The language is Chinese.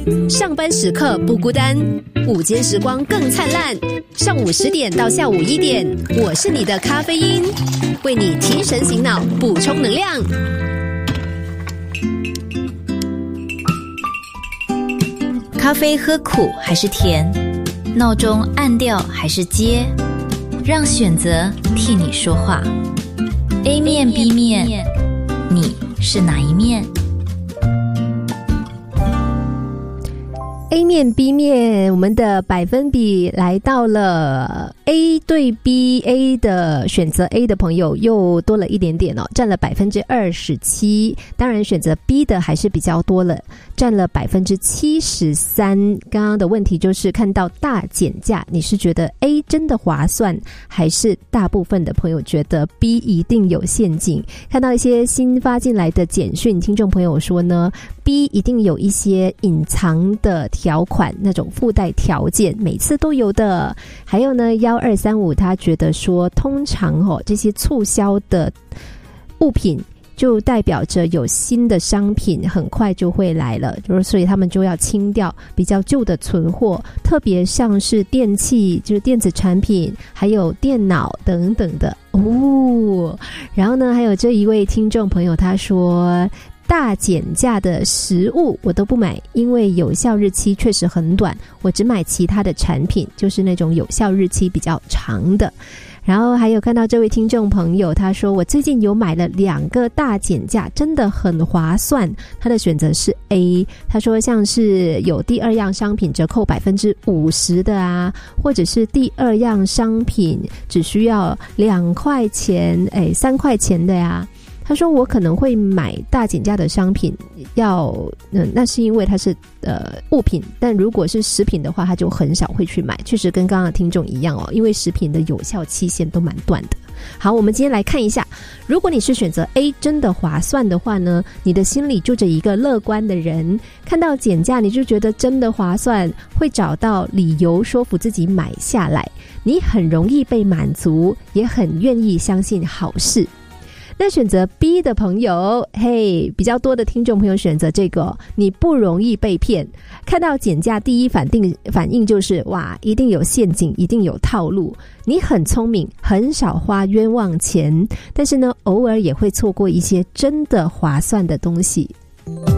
上班时刻不孤单，午间时光更灿烂。上午10点到下午1点，我是你的咖啡因，为你提神醒脑，补充能量。 咖啡喝苦还是甜？闹钟按掉还是接？让选择替你说话。A 面 B 面，你是哪一面 ？A 面 B 面，我们的百分比来到了 A 对 B，A 的选择 A 的朋友又多了一点点哦，占了27%。当然选择 B 的还是比较多了，占了73%。刚刚的问题就是看到大减价，你是觉得 A 真的划算，还是大部分的朋友觉得 B 一定有陷阱？看到一些新发进来的简讯，听众朋友说呢， B 一定有一些隐藏的条款，那种附带条件每次都有的。还有呢1235他觉得说，通常这些促销的物品就代表着有新的商品很快就会来了，就是所以他们就要清掉比较旧的存货，特别像是电器，就是电子产品，还有电脑等等的哦。然后呢，还有这一位听众朋友他说，大减价的食物我都不买，因为有效日期确实很短，我只买其他的产品，就是那种有效日期比较长的。然后还有看到这位听众朋友他说，我最近有买了2个大减价，真的很划算。他的选择是 A， 他说像是有第2样商品折扣50%的啊，或者是第2样商品只需要2块钱3块钱的呀。他说我可能会买大减价的商品，那是因为它是物品，但如果是食品的话他就很少会去买。确实跟刚刚的听众一样哦，因为食品的有效期限都蛮短的。好，我们今天来看一下，如果你是选择 A 真的划算的话呢，你的心里住着一个乐观的人，看到减价你就觉得真的划算，会找到理由说服自己买下来，你很容易被满足，也很愿意相信好事。那选择 B 的朋友，比较多的听众朋友选择这个，你不容易被骗。看到减价第一反应就是哇，一定有陷阱，一定有套路。你很聪明，很少花冤枉钱，但是呢，偶尔也会错过一些真的划算的东西。